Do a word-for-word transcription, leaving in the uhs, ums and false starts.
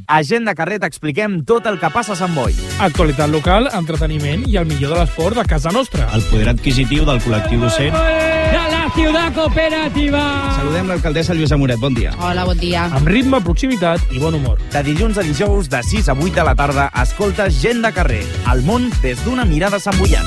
A Gent de Carrer t'expliquem tot el que passa a Sant Boi. Actualitat local, entreteniment i el millor de l'esport de casa nostra. El poder adquisitiu del col·lectiu docent. De la ciutat cooperativa. Saludem l'alcaldessa Lluïsa Moret, bon dia. Hola, bon dia. Amb ritme, proximitat i bon humor. De dilluns a dijous, de sis a vuit de la tarda, escolta Gent de Carrer, el món des d'una mirada santboiana.